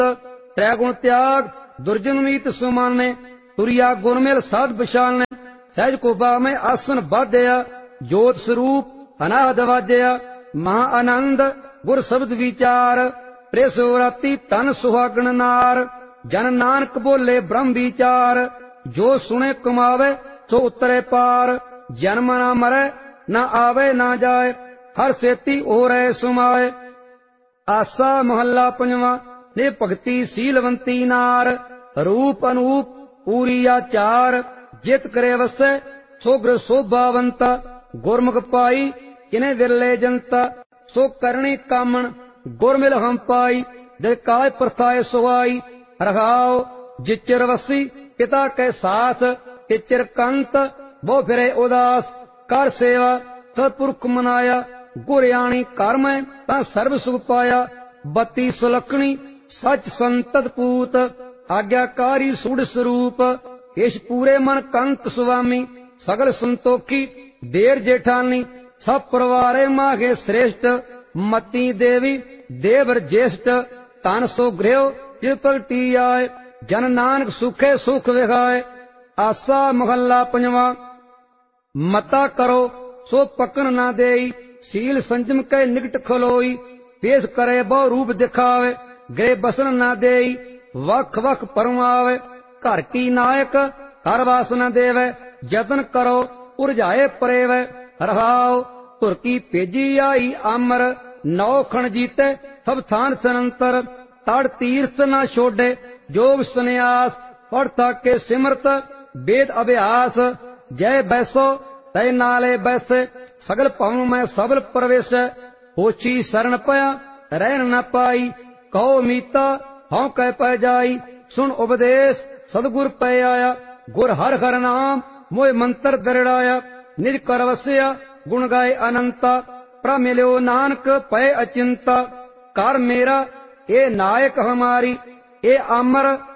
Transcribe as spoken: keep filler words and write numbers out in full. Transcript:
त्रैगुण त्याग दुर्जन मीत सुमाने तुरिया गुणमेल साध विशाल सहज कोबा में आसन बाध्या जोत स्वरूप अनाहद वाजया महा आनंद गुर शब्द विचार प्रेसोराती तन सुहागण नार जन नानक बोले ब्रह्म विचार जो सुने कमावे सो उतरे पार जन्म न मरे न आवे न जाए हर सेती ओरै सुमाए। आसा महला पंजवा ने भगति सीलवंती नार रूप अनूप पूरी आचार जित करे वसै सोग्र शोभावंत गुरमुख पाई किने विरले जनता सो करणी कामन गुरमिल हम पाई दिल काय प्रथाए सुहाई रघाओ जिचर वसी पिता के साथ तिचर कंत वो फिरे उदास कर सेवा सतपुरख मनाया गुरयाणी कर में ता सर्व सुख पाया बत्ती सुलखणी सच संतत पूत आज्ञाकारी सूढ़ स्वरूप इस पूरे मन कंत सुवामी सगल संतोखी देर जेठानी सब परिवारे माघे श्रेष्ठ मती देवी देवर ज्येष्ठ तन सो गृह जिस पगटी आए जन नानक सुखे सुख विखाए। आसा महला पंजवा मता करो सो पकन ना देई सील संजम के निकट खलोई पेश करे बहु रूप दिखावे गृह बसन ना देई वख वख परमावे घर की नायक हर वास न देवे जतन करो उरझाए परेवे रहाओ तुर की पेजी आई आमर नौ खण जीते सब थान सनंतर तड़ तीर्थ न छोड़े जोग सन्यास पढ़ के सिमरत वेद अभ्यास जय बैसो तय नाले बैसे सगल भवन में सबल प्रवेश ओछी शरण पया रहन न पाई कहो मीता हौ कह पै जाई सुन उपदेश सदगुर पै आया गुर हर हर नाम मोय मंत्र दरड़ाया निज कर वस्या गुण गाय अनंता प्र मिलो नानक पै अचिंता कर मेरा ए नायक हमारी ए अमर